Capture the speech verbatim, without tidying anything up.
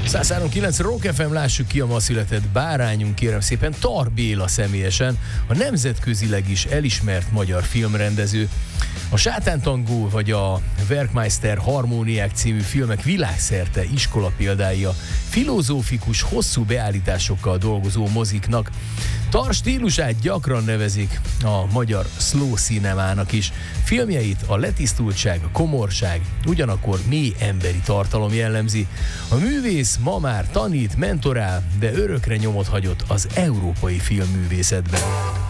száz három kilenc Rock ef em, lássuk ki a ma született bárányunk, kérem szépen, Tar Béla személyesen, a nemzetközileg is elismert magyar filmrendező. A Sátántangó vagy a Werkmeister Harmóniák című filmek világszerte iskola példái a filozófikus, hosszú beállításokkal dolgozó moziknak. Tar stílusát gyakran nevezik a magyar slow cinemának is. Filmjeit a letisztultság, a komorság, ugyanakkor mély emberi tartalom jellemzi. A művész ma már tanít, mentorál, de örökre nyomot hagyott az európai filmművészetben.